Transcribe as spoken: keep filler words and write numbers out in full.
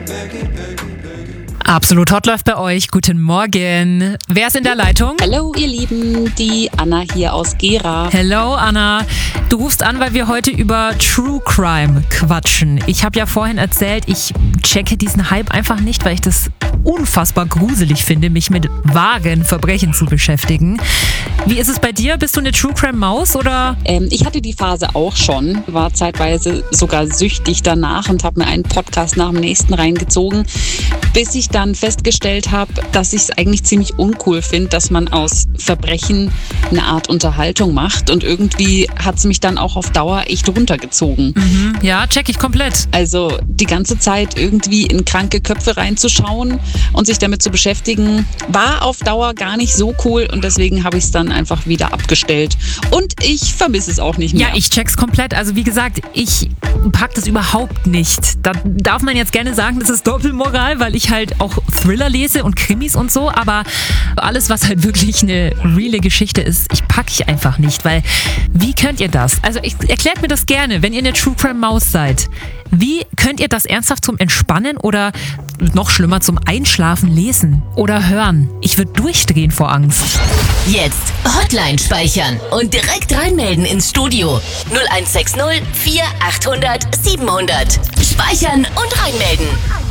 Absolut Hot läuft bei euch. Guten Morgen. Wer ist in der Leitung? Hallo ihr Lieben, die Anna hier aus Gera. Hello Anna. Du rufst an, weil wir heute über True Crime quatschen. Ich habe ja vorhin erzählt, ich checke diesen Hype einfach nicht, weil ich das unfassbar gruselig finde, mich mit wahren Verbrechen zu beschäftigen. Wie ist es bei dir? Bist du eine True Crime Maus oder? Ähm, ich hatte die Phase auch schon, war zeitweise sogar süchtig danach und habe mir einen Podcast nach dem nächsten reingezogen, bis ich dann festgestellt habe, dass ich es eigentlich ziemlich uncool finde, dass man aus Verbrechen eine Art Unterhaltung macht, und irgendwie hat es mich dann auch auf Dauer echt runtergezogen. Mhm. Ja, check ich komplett. Also die ganze Zeit irgendwie in kranke Köpfe reinzuschauen und sich damit zu beschäftigen, war auf Dauer gar nicht so cool, und deswegen habe ich es dann einfach wieder abgestellt. Und ich vermisse es auch nicht mehr. Ja, ich check's komplett. Also wie gesagt, ich pack das überhaupt nicht. Da darf man jetzt gerne sagen, das ist Doppelmoral, weil ich halt auch Thriller lese und Krimis und so, aber alles, was halt wirklich eine reale Geschichte ist, ich pack ich einfach nicht, weil wie könnt ihr das? Also ich, erklärt mir das gerne, wenn ihr eine True Crime Maus seid. Wie könnt ihr das ernsthaft zum Entspannen oder noch schlimmer zum Einschlafen lesen oder hören? Ich würde durchdrehen vor Angst. Jetzt Hotline speichern und direkt reinmelden ins Studio. null eins sechs null vier achthundert siebenhundert. Speichern und reinmelden.